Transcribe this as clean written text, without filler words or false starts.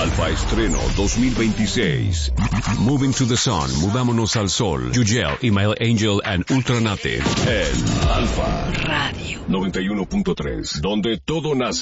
Alfa Estreno 2026. Moving to the Sun, mudámonos al sol. Yugel, Email Angel and Ultranative. En Alfa Radio 91.3, donde todo nace.